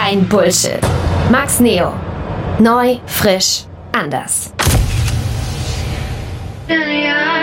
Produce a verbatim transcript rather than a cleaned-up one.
Kein Bullshit. Max Neo. Neu, frisch, anders. Ja, ja.